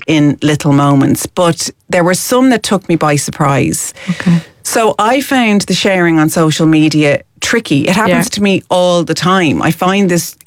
in little moments, but there were some that took me by surprise. Okay. So I found the sharing on social media tricky. It happens to me all the time. I find this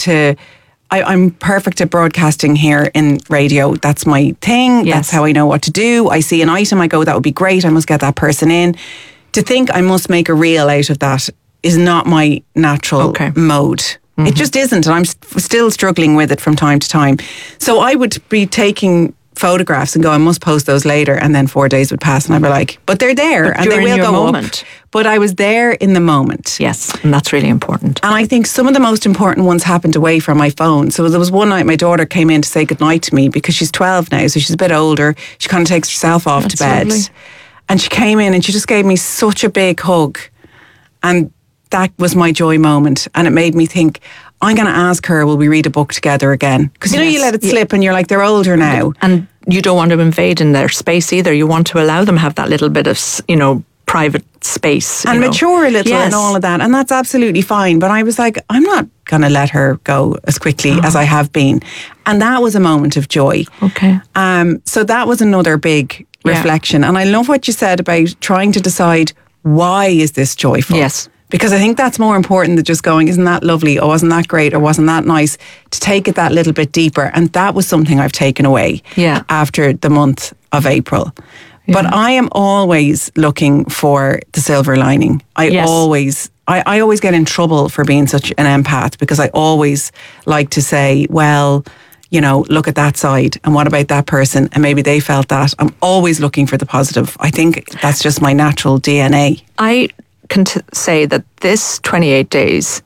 I'm perfect at broadcasting here in radio. That's my thing. Yes. That's how I know what to do. I see an item, I go, that would be great. I must get that person in. To think I must make a reel out of that is not my natural mode. It just isn't. And I'm still struggling with it from time to time. So I would be taking photographs and go, I must post those later, and then 4 days would pass and I'd be like, but they're there and they will go up. But I was there in the moment. Yes, and that's really important. And I think some of the most important ones happened away from my phone. So there was one night my daughter came in to say goodnight to me because she's 12 now, so she's a bit older. She kind of takes herself off to bed. Lovely. And she came in and she just gave me such a big hug. And that was my joy moment. And it made me think, I'm going to ask her, will we read a book together again? Because you let it slip and you're like, they're older now. And you don't want to invade in their space either. You want to allow them have that little bit of, private space. And mature a little and all of that. And that's absolutely fine. But I was like, I'm not going to let her go as quickly as I have been. And that was a moment of joy. Okay. So that was another big reflection. And I love what you said about trying to decide, why is this joyful? Yes. Because I think that's more important than just going, isn't that lovely, or wasn't that great, or wasn't that nice, to take it that little bit deeper. And that was something I've taken away after the month of April. Yeah. But I am always looking for the silver lining. I always get in trouble for being such an empath, because I always like to say, well, look at that side, and what about that person, and maybe they felt that. I'm always looking for the positive. I think that's just my natural DNA. I can say that this 28 days,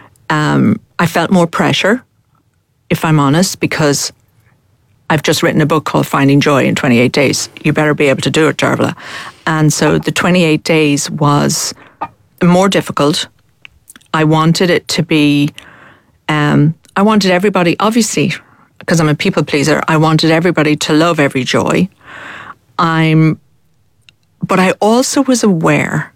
I felt more pressure, if I'm honest, because I've just written a book called Finding Joy in 28 Days. You better be able to do it, Darla. And so the 28 days was more difficult. I wanted it to be, I wanted everybody, obviously, because I'm a people pleaser, I wanted everybody to love every joy. But I also was aware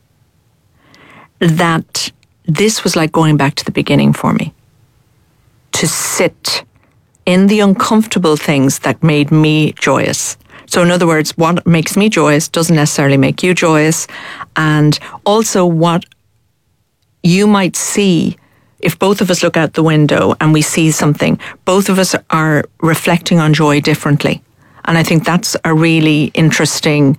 that this was like going back to the beginning for me. To sit in the uncomfortable things that made me joyous. So in other words, what makes me joyous doesn't necessarily make you joyous. And also what you might see, if both of us look out the window and we see something, both of us are reflecting on joy differently. And I think that's a really interesting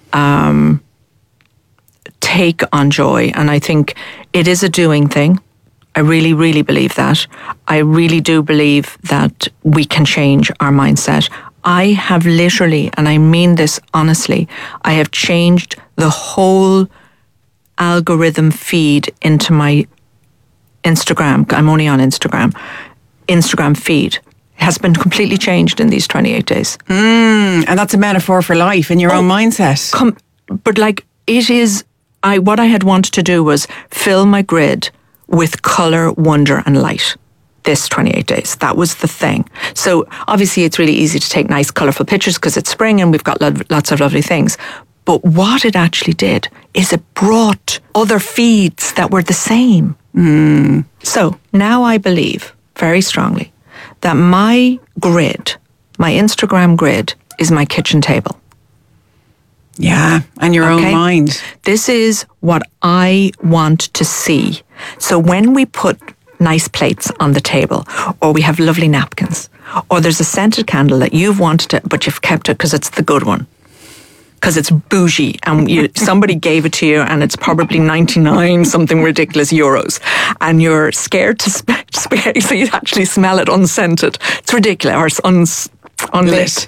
take on joy. And I think it is a doing thing. I really, really believe that. I really do believe that we can change our mindset. I have literally, and I mean this honestly, I have changed the whole algorithm feed into my Instagram. I'm only on Instagram feed has been completely changed in these 28 days. And that's a metaphor for life in your own mindset. But it is, what I had wanted to do was fill my grid with colour, wonder and light this 28 days. That was the thing. So obviously it's really easy to take nice colourful pictures because it's spring and we've got lots of lovely things. But what it actually did is it brought other feeds that were the same. So now I believe very strongly that my grid, my Instagram grid, is my kitchen table. Yeah, and your own mind. This is what I want to see. So when we put nice plates on the table, or we have lovely napkins, or there's a scented candle that you've wanted it, but you've kept it because it's the good one, because it's bougie, and somebody gave it to you, and it's probably 99 something ridiculous euros, and you're scared to so you actually smell it unscented. It's ridiculous, or unlit.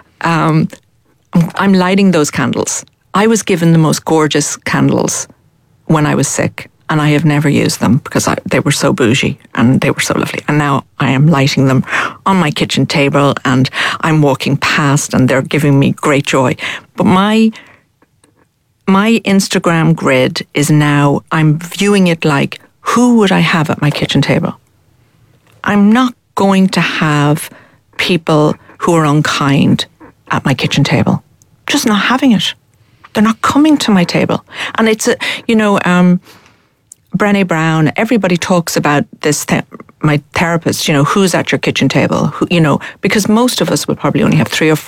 I'm lighting those candles. I was given the most gorgeous candles when I was sick, and I have never used them because they were so bougie and they were so lovely. And now I am lighting them on my kitchen table, and I'm walking past and they're giving me great joy. But my Instagram grid is now, I'm viewing it like, who would I have at my kitchen table? I'm not going to have people who are unkind at my kitchen table. Just not having it. They're not coming to my table. And it's Brené Brown, everybody talks about this, my therapist, who's at your kitchen table, because most of us will probably only have 3 or